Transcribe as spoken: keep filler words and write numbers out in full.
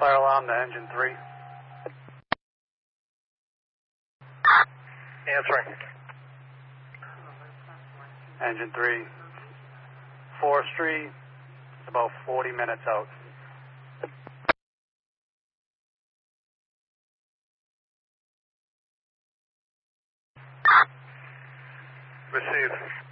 Fire alarm to engine three. Answering. Engine three. Forestry, it's about forty minutes out. Receive.